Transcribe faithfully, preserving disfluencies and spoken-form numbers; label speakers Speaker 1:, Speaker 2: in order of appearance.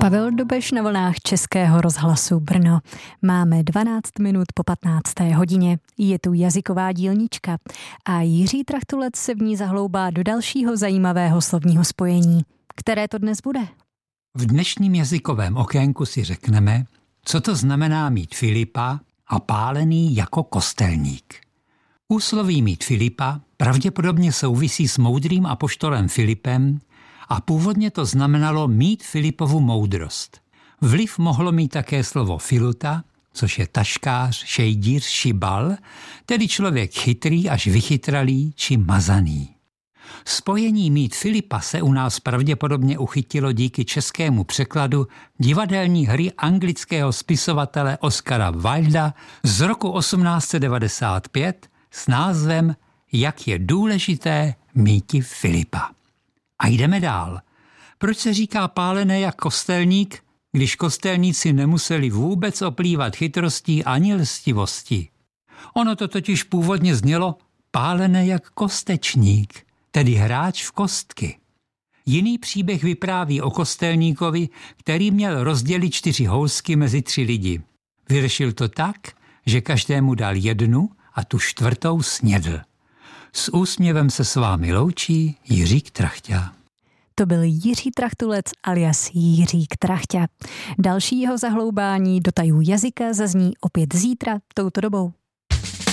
Speaker 1: Pavel Dobeš na vlnách Českého rozhlasu Brno. Máme dvanáct minut po patnácté hodině. Je tu jazyková dílnička a Jiří Trachtulec se v ní zahloubá do dalšího zajímavého slovního spojení. Které to dnes bude?
Speaker 2: V dnešním jazykovém okénku si řekneme, co to znamená mít Filipa a pálený jako kostelník. Úsloví mít Filipa pravděpodobně souvisí s moudrým apoštolem Filipem a původně to znamenalo mít Filipovu moudrost. Vliv mohlo mít také slovo filuta, což je taškář, šejdíř, šibal, tedy člověk chytrý až vychytralý či mazaný. Spojení mít Filipa se u nás pravděpodobně uchytilo díky českému překladu divadelní hry anglického spisovatele Oscara Wilda z roku osmnáct set devadesát pět s názvem Jak je důležité míti Filipa. A jdeme dál. Proč se říká pálené jak kostelník, když kostelníci nemuseli vůbec oplývat chytrostí ani lstivostí? Ono to totiž původně znělo pálené jak kostečník, tedy hráč v kostky. Jiný příběh vypráví o kostelníkovi, který měl rozdělit čtyři housky mezi tři lidi. Vyřešil to tak, že každému dal jednu a tu čtvrtou snědl. S úsměvem se s vámi loučí Jiřík Trachťa.
Speaker 1: To byl Jiří Trachtulec alias Jiřík Trachťa. Další jeho zahloubání do tajů jazyka zazní opět zítra touto dobou.